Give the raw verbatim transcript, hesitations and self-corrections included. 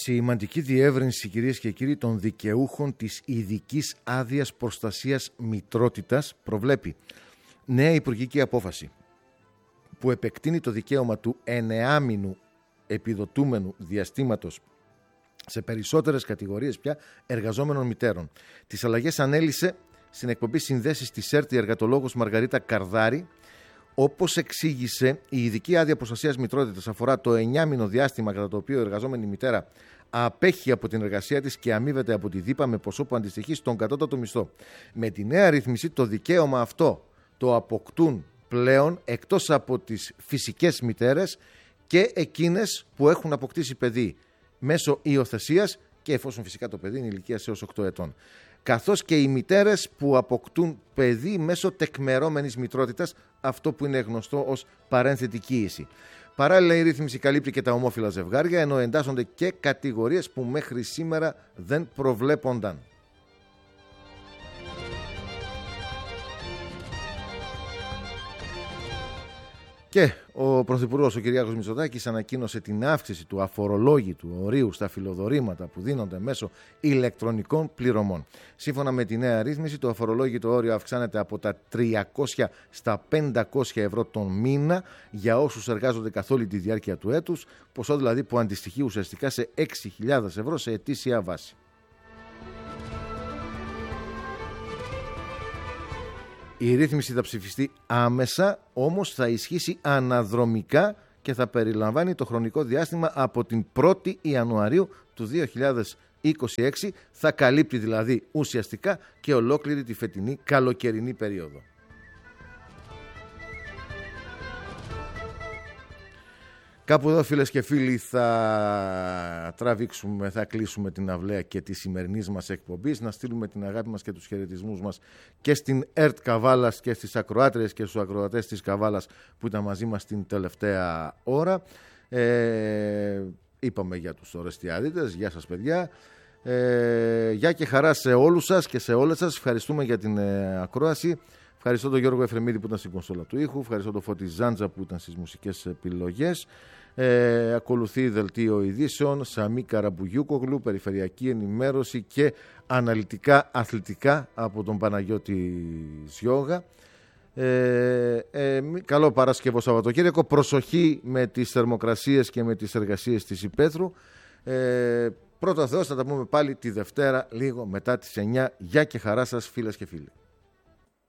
Σημαντική διεύρυνση, κυρίες και κύριοι, των δικαιούχων της ειδικής άδειας προστασίας μητρότητας προβλέπει νέα υπουργική απόφαση που επεκτείνει το δικαίωμα του εννεάμηνου επιδοτούμενου διαστήματος σε περισσότερες κατηγορίες πια εργαζόμενων μητέρων. Τις αλλαγές ανέλησε στην εκπομπή Συνδέσεις της ΕΡΤ η εργατολόγος Μαργαρίτα Καρδάρη. Όπως εξήγησε, η ειδική άδεια προστασίας μητρότητας αφορά το εννιάμηνο διάστημα κατά το οποίο η εργαζόμενη μητέρα απέχει από την εργασία της και αμείβεται από τη ΔΥΠΑ με ποσό που αντιστοιχεί στον κατώτατο μισθό. Με τη νέα ρύθμιση, το δικαίωμα αυτό το αποκτούν πλέον εκτός από τις φυσικές μητέρες και εκείνες που έχουν αποκτήσει παιδί μέσω υιοθεσίας και εφόσον φυσικά το παιδί είναι ηλικίας έως οκτώ ετών. Καθώς και οι μητέρες που αποκτούν παιδί μέσω τεκμερώμενης μητρότητας, αυτό που είναι γνωστό ως παρένθετη κύηση. Παράλληλα, η ρύθμιση καλύπτει και τα ομόφυλα ζευγάρια, ενώ εντάσσονται και κατηγορίες που μέχρι σήμερα δεν προβλέπονταν. Και ο Πρωθυπουργός, ο Κυριάκος Μητσοτάκης, ανακοίνωσε την αύξηση του αφορολόγητου ορίου στα φιλοδορήματα που δίνονται μέσω ηλεκτρονικών πληρωμών. Σύμφωνα με τη νέα ρύθμιση, το αφορολόγητο όριο αυξάνεται από τα τριακόσια στα πεντακόσια ευρώ τον μήνα για όσους εργάζονται καθ' όλη τη διάρκεια του έτους, ποσό δηλαδή που αντιστοιχεί ουσιαστικά σε έξι χιλιάδες ευρώ σε ετήσια βάση. Η ρύθμιση θα ψηφιστεί άμεσα, όμως θα ισχύσει αναδρομικά και θα περιλαμβάνει το χρονικό διάστημα από την πρώτη Ιανουαρίου του δύο χιλιάδες είκοσι έξι, θα καλύπτει δηλαδή ουσιαστικά και ολόκληρη τη φετινή καλοκαιρινή περίοδο. Κάπου εδώ, φίλες και φίλοι, θα τραβήξουμε, θα κλείσουμε την αυλαία και τη σημερινής μας εκπομπής. Να στείλουμε την αγάπη μας και τους χαιρετισμούς μας και στην ΕΡΤ Καβάλας και στις ακροάτριες και στους ακροατές της Καβάλας που ήταν μαζί μας την τελευταία ώρα. Ε, είπαμε για τους Ορεστιάδητες. Γεια σας, παιδιά. Ε, γεια και χαρά σε όλους σας και σε όλες σας. Ευχαριστούμε για την ε, ακρόαση. Ευχαριστώ τον Γιώργο Εφρεμίδη που ήταν στην κονσόλα του ήχου. Ευχαριστώ τον Φώτη Ζάντζα που ήταν στις μουσικές επιλογές. Ε, ακολουθεί δελτίο ειδήσεων. Σαμί Καραμπουγιούκογλου, περιφερειακή ενημέρωση και αναλυτικά αθλητικά από τον Παναγιώτη Σιώγα. Ε, ε, καλό Παρασκευό Σαββατοκύριακο. Προσοχή με τις θερμοκρασίες και με τις εργασίες της υπαίθρου. Ε, πρώτα Θεός, θα τα πούμε πάλι τη Δευτέρα λίγο μετά τις εννιά. Γεια και χαρά σας, φίλες και φίλοι.